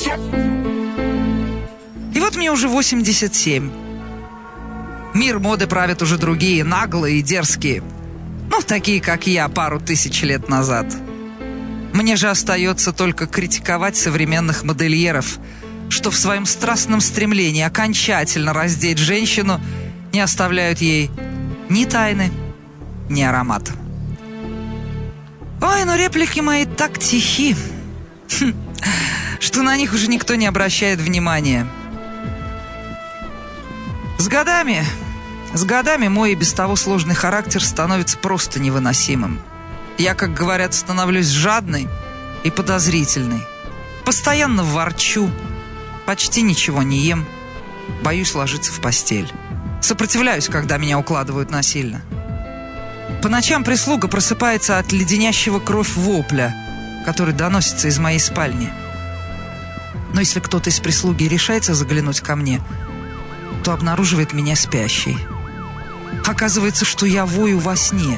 И вот мне уже 87. Мир моды правят уже другие, наглые и дерзкие. Ну, такие, как я, пару тысяч лет назад. Мне же остается только критиковать современных модельеров, что в своем страстном стремлении окончательно раздеть женщину не оставляют ей ни тайны, ни аромата. Ой, но реплики мои так тихи, что на них уже никто не обращает внимания. С годами мой и без того сложный характер становится просто невыносимым. Я, как говорят, становлюсь жадной и подозрительной. Постоянно ворчу, почти ничего не ем, боюсь ложиться в постель. Сопротивляюсь, когда меня укладывают насильно. По ночам прислуга просыпается от леденящего кровь вопля, который доносится из моей спальни. Но если кто-то из прислуги решается заглянуть ко мне, то обнаруживает меня спящей. Оказывается, что я вою во сне.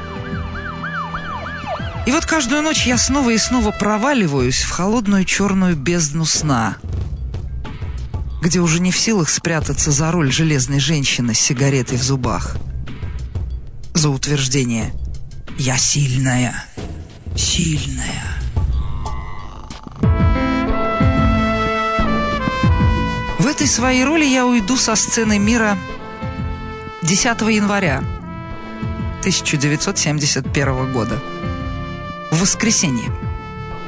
И вот каждую ночь я снова и снова проваливаюсь в холодную черную бездну сна, где уже не в силах спрятаться за роль железной женщины с сигаретой в зубах. За утверждение «Я сильная, сильная». В этой своей роли я уйду со сцены мира 10 января 1971 года. В воскресенье.